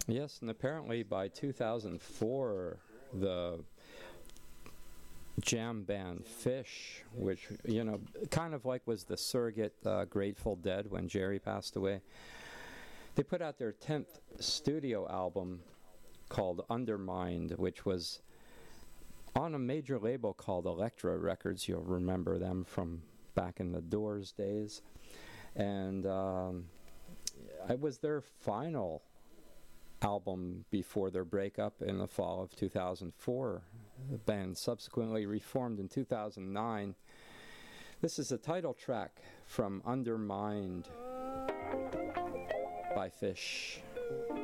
Yes, and apparently by 2004, the jam band Fish, which, kind of like was the surrogate Grateful Dead when Jerry passed away, they put out their 10th studio album called Undermined, which was on a major label called Elektra Records. You'll remember them from back in the Doors days. And it was their final album before their breakup in the fall of 2004. The band subsequently reformed in 2009. This is the title track from Undermined by Fish.